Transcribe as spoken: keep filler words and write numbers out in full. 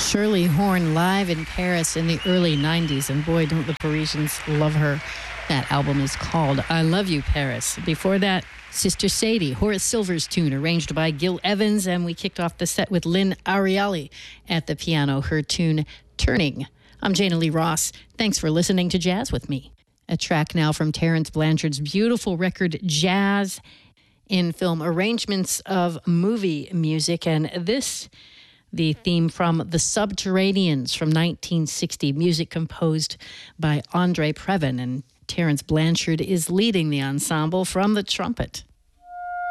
Shirley Horn live in Paris in the early nineties, and boy, don't the Parisians love her. That album is called I Love You, Paris. Before that, Sister Sadie, Horace Silver's tune, arranged by Gil Evans, and we kicked off the set with Lynn Ariali at the piano, her tune Turning. I'm Jana Lee Ross. Thanks for listening to Jazz with me. A track now from Terence Blanchard's beautiful record, Jazz in Film, arrangements of movie music, and this, the theme from The Subterraneans from nineteen sixty, music composed by Andre Previn, and Terence Blanchard is leading the ensemble from the trumpet.